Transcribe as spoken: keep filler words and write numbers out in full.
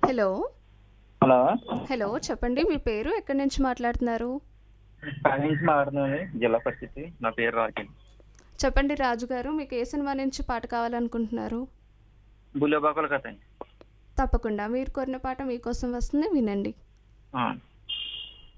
Hello. Hello. Hello. చెప్పండి మీ పేరు? ఎక్కడి నుంచి మాట్లాడుతున్నారు? కాకినాడ నుంచి మాట్లాడుతున్నానండి. జిల్లా పరిషత్. నా పేరు రాకేష్. చెప్పండి రాజు గారు. మీకు ఏ సినిమా నుంచి పాట కావాలనుకుంటున్నారు? బుల్లిబాకుల కథ అండి. తప్పకుండా. మీరు కోరిన పాట మీకోసం వస్తుంది. వినండి. ఆ.